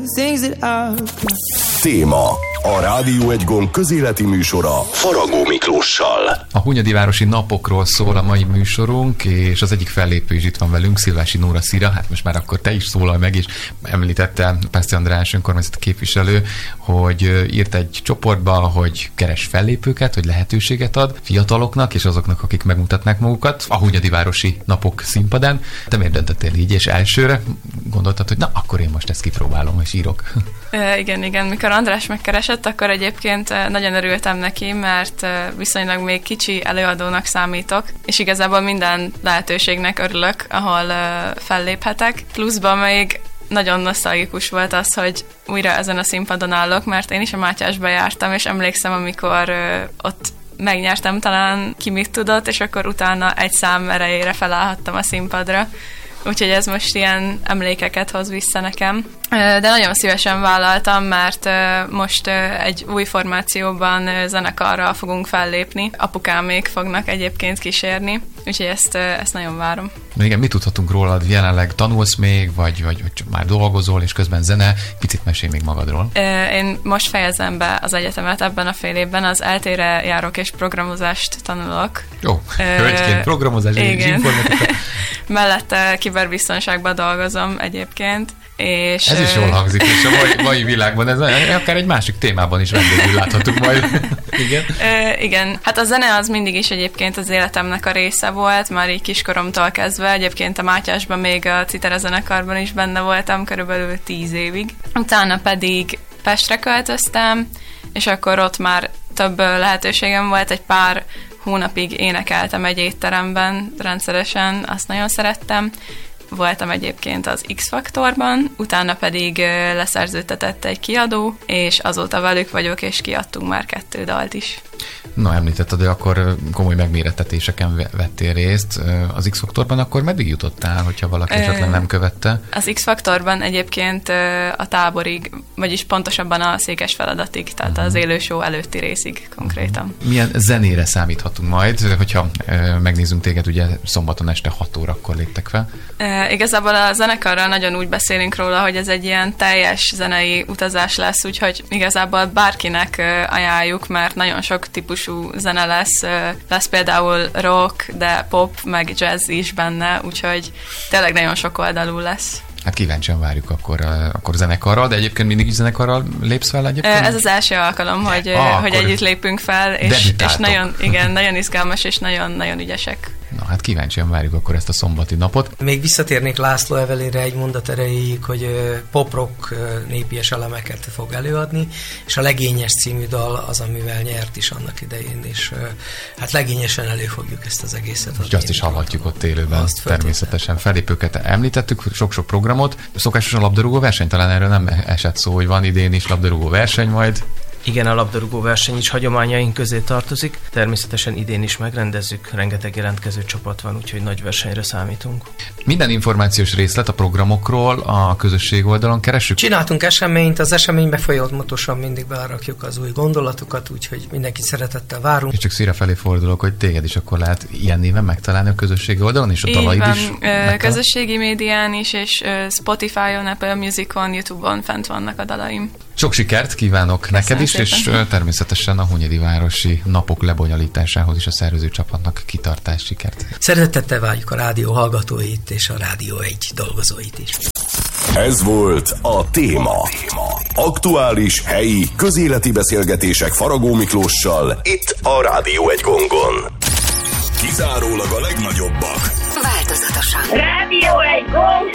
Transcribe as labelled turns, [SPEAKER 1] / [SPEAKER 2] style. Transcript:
[SPEAKER 1] Téma. A Rádió Egy Gomb közéleti műsora Faragó Miklóssal.
[SPEAKER 2] A Hunyadivárosi napokról szól a mai műsorunk, és az egyik fellépő is itt van velünk, Szilvási Nóra Szira. Hát most már akkor te is szólal meg, és említette Pászti András önkormányzati képviselő, hogy írt egy csoportba, hogy keres fellépőket, hogy lehetőséget ad fiataloknak és azoknak, akik megmutatnák magukat a Hunyadivárosi napok színpadán. Te miért döntöttél így, és elsőre gondoltad, hogy na, akkor én most ezt kipróbálom, és írok?
[SPEAKER 3] Igen. Mikor András megkeresett, akkor egyébként nagyon örültem neki, mert viszonylag még kicsi előadónak számítok, és igazából minden lehetőségnek örülök, ahol felléphetek. Pluszban még nagyon nosztalgikus volt az, hogy újra ezen a színpadon állok, mert én is a Mátyásba jártam, és emlékszem, amikor ott megnyertem talán Ki mit tudott, és akkor utána egy szám erejére felállhattam a színpadra. Úgyhogy ez most ilyen emlékeket hoz vissza nekem. De nagyon szívesen vállaltam, mert most egy új formációban zenekarral fogunk fellépni. Apukámék fognak egyébként kísérni, úgyhogy ezt nagyon várom.
[SPEAKER 2] De igen, mit tudhatunk rólad? Jelenleg tanulsz még, vagy már dolgozol, és közben zene? Picit mesélj még magadról. Én
[SPEAKER 3] most fejezem be az egyetemet ebben a fél évben, az ELTE-re járok és programozást tanulok.
[SPEAKER 2] Jó, hölgyként programozás és informatika.
[SPEAKER 3] Mellette kiberbiztonságban dolgozom egyébként. És
[SPEAKER 2] ez is jól hangzik, és a mai világban ez akár egy másik témában is vendégül láthatunk majd. Igen?
[SPEAKER 3] Igen, hát a zene az mindig is egyébként az életemnek a része volt, már így kiskoromtól kezdve. Egyébként a Mátyásban még a Citera zenekarban is benne voltam, körülbelül 10 évig. Utána pedig Pestre költöztem, és akkor ott már több lehetőségem volt, egy pár hónapig énekeltem egy étteremben rendszeresen, azt nagyon szerettem. Voltam egyébként az X-Faktorban, utána pedig leszerződtetett egy kiadó, és azóta velük vagyok, és kiadtunk már 2 dalt is.
[SPEAKER 2] Na, említetted, hogy akkor komoly megmérettetéseken vettél részt. Az X-Faktorban akkor meddig jutottál, hogyha valaki esetleg nem követte?
[SPEAKER 3] Az X-Faktorban egyébként a táborig, vagyis pontosabban a székes feladatig, tehát az élő show előtti részig konkrétan.
[SPEAKER 2] Milyen zenére számíthatunk majd, hogyha megnézzünk téged, ugye szombaton este 6 órakor léptek fel?
[SPEAKER 3] Igazából a zenekarral nagyon úgy beszélünk róla, hogy ez egy ilyen teljes zenei utazás lesz, úgyhogy igazából bárkinek ajánljuk, mert nagyon sok típusú zene lesz. Lesz például rock, de pop, meg jazz is benne, úgyhogy tényleg nagyon sok oldalú lesz.
[SPEAKER 2] Hát kíváncsian várjuk akkor zenekarral, de egyébként mindig is zenekarral lépsz fel egyébként?
[SPEAKER 3] Ez az első alkalom, hogy együtt lépünk fel, és nagyon izgalmas, és nagyon ügyesek.
[SPEAKER 2] Na hát kíváncsian várjuk akkor ezt a szombati napot.
[SPEAKER 4] Még visszatérnék László Evelére egy mondat erejéig, hogy pop-rock népies elemeket fog előadni, és a Legényes című dal az, amivel nyert is annak idején, és hát legényesen elő fogjuk ezt az egészet adni.
[SPEAKER 2] És azt is hallhatjuk ott élőben, természetesen. Fellépőket említettük, sok-sok programot. Szokásos a labdarúgó verseny, talán erről nem esett szó, hogy van idén is labdarúgó verseny majd.
[SPEAKER 5] Igen, a labdarúgó verseny is hagyományaink közé tartozik. Természetesen idén is megrendezzük, rengeteg jelentkező csapat van, úgyhogy nagy versenyre számítunk.
[SPEAKER 2] Minden információs részlet a programokról a közösség oldalon keressük?
[SPEAKER 4] Csináltunk eseményt, az eseménybe folyamatosan mindig berakjuk az új gondolatokat, úgyhogy mindenki szeretettel várunk.
[SPEAKER 2] És csak Szira felé fordulok, hogy téged is akkor lehet ilyen néven megtalálni a közösségi oldalon, és a dalaid is
[SPEAKER 3] közösségi médián is, és Spotify-on, Apple Music-on, YouTube-on fent vannak a dalaim.
[SPEAKER 2] Sok sikert kívánok neked is, és természetesen a Hunyadivárosi napok lebonyolításához is a szervező csapatnak kitartás, sikert.
[SPEAKER 4] Szeretettel várjuk a rádió hallgatóit és a Rádió Egy dolgozóit is.
[SPEAKER 1] Ez volt a Téma. Aktuális, helyi, közéleti beszélgetések Faragó Miklóssal itt a Rádió Egy Gongon. Kizárólag a legnagyobbak.
[SPEAKER 6] Változatosan.
[SPEAKER 7] Rádió Egy Gong!